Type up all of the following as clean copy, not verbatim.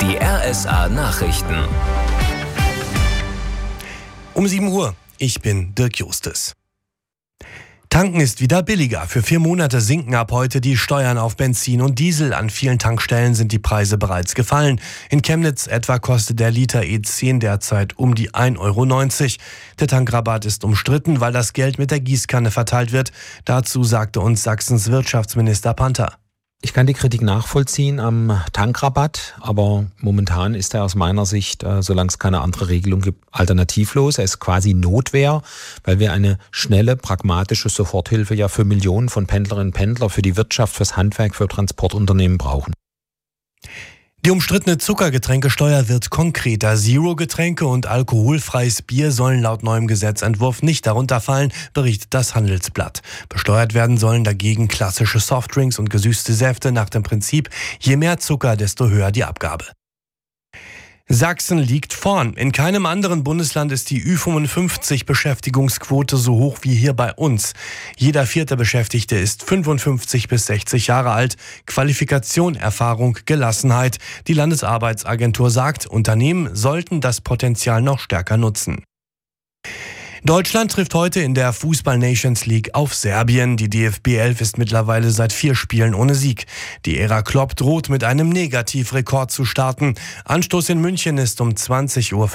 Die RSA Nachrichten. Um 7 Uhr. Ich bin Dirk Justes. Tanken ist wieder billiger. Für 4 Monate sinken ab heute die Steuern auf Benzin und Diesel. An vielen Tankstellen sind die Preise bereits gefallen. In Chemnitz etwa kostet der Liter E10 derzeit um die 1,90 Euro. Der Tankrabatt ist umstritten, weil das Geld mit der Gießkanne verteilt wird. Dazu sagte uns Sachsens Wirtschaftsminister Panther. Ich kann die Kritik nachvollziehen am Tankrabatt, aber momentan ist er aus meiner Sicht, solange es keine andere Regelung gibt, alternativlos. Er ist quasi Notwehr, weil wir eine schnelle, pragmatische Soforthilfe ja für Millionen von Pendlerinnen und Pendler, für die Wirtschaft, fürs Handwerk, für Transportunternehmen brauchen. Die umstrittene Zuckergetränkesteuer wird konkreter. Zero-Getränke und alkoholfreies Bier sollen laut neuem Gesetzentwurf nicht darunter fallen, berichtet das Handelsblatt. Besteuert werden sollen dagegen klassische Softdrinks und gesüßte Säfte nach dem Prinzip, je mehr Zucker, desto höher die Abgabe. Sachsen liegt vorn. In keinem anderen Bundesland ist die Ü55-Beschäftigungsquote so hoch wie hier bei uns. Jeder 4. Beschäftigte ist 55 bis 60 Jahre alt. Qualifikation, Erfahrung, Gelassenheit. Die Landesarbeitsagentur sagt, Unternehmen sollten das Potenzial noch stärker nutzen. Deutschland trifft heute in der Fußball-Nations League auf Serbien. Die DFB 11 ist mittlerweile seit 4 Spielen ohne Sieg. Die Ära Klopp droht mit einem Negativrekord zu starten. Anstoß in München ist um 20:45 Uhr.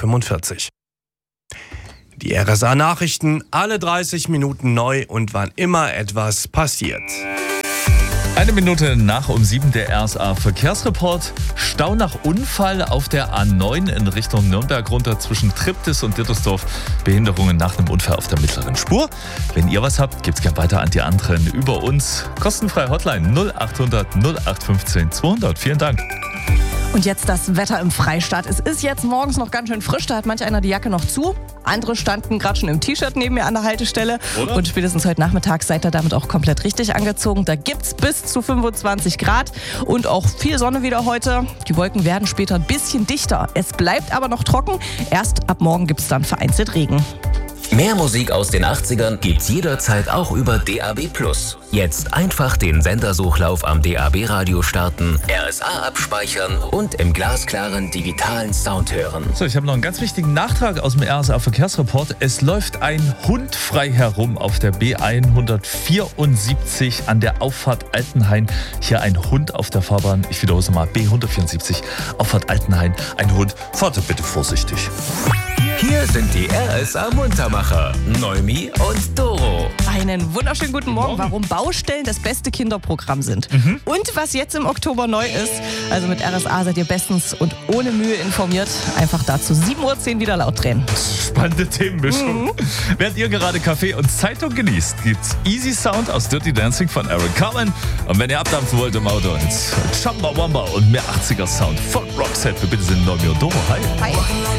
Die RSA Nachrichten, alle 30 Minuten neu und wann immer etwas passiert. 1 Minute nach um 7 der RSA Verkehrsreport. Stau nach Unfall auf der A9 in Richtung Nürnberg runter zwischen Triptis und Dittersdorf. Behinderungen nach einem Unfall auf der mittleren Spur. Wenn ihr was habt, gebt's gerne weiter an die anderen über uns. Kostenfreie Hotline 0800 0815 200. Vielen Dank. Und jetzt das Wetter im Freistaat. Es ist jetzt morgens noch ganz schön frisch, da hat manch einer die Jacke noch zu. Andere standen gerade schon im T-Shirt neben mir an der Haltestelle. Oder? Und spätestens heute Nachmittag seid ihr damit auch komplett richtig angezogen. Da gibt's bis zu 25 Grad und auch viel Sonne wieder heute. Die Wolken werden später ein bisschen dichter. Es bleibt aber noch trocken. Erst ab morgen gibt's dann vereinzelt Regen. Mehr Musik aus den 80ern gibt's jederzeit auch über DAB+. Jetzt einfach den Sendersuchlauf am DAB-Radio starten, RSA abspeichern und im glasklaren digitalen Sound hören. So, ich habe noch einen ganz wichtigen Nachtrag aus dem RSA Verkehrsreport. Es läuft ein Hund frei herum auf der B174 an der Auffahrt Altenhain. Hier ein Hund auf der Fahrbahn. Ich wiederhole mal, B174, Auffahrt Altenhain. Ein Hund, fahrt bitte vorsichtig. Hier sind die RSA Muntermacher, Noemi und Doro. Einen wunderschönen guten Morgen. Warum Baustellen das beste Kinderprogramm sind. Und was jetzt im Oktober neu ist. Also mit RSA seid ihr bestens und ohne Mühe informiert. Einfach dazu 7:10 Uhr wieder laut drehen. Spannende Themenmischung. Während ihr gerade Kaffee und Zeitung genießt, gibt's Easy Sound aus Dirty Dancing von Eric Carmen. Und wenn ihr abdampfen wollt im Auto, jetzt Chumbawamba und mehr 80er Sound von Roxette. Wir bitte sind Noemi und Doro. Hi. Hi.